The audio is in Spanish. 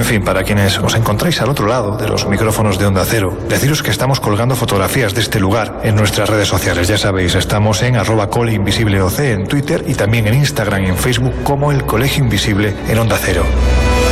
En fin, para quienes os encontráis al otro lado de los micrófonos de Onda Cero, deciros que estamos colgando fotografías de este lugar en nuestras redes sociales. Ya sabéis, estamos en @coleinvisibleoc en Twitter y también en Instagram y en Facebook como el Colegio Invisible en Onda Cero.